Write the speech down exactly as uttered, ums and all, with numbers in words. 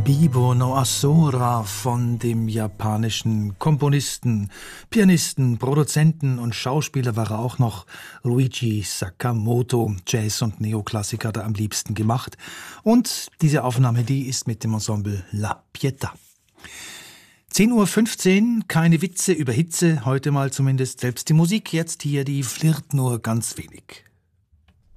Bibo no Asura von dem japanischen Komponisten, Pianisten, Produzenten und Schauspieler war er auch noch. Ryuichi Sakamoto, Jazz- und Neoklassik hat er am liebsten gemacht. Und diese Aufnahme, die ist mit dem Ensemble La Pietà. zehn Uhr fünfzehn, keine Witze über Hitze, heute mal zumindest. Selbst die Musik, jetzt hier, die flirrt nur ganz wenig.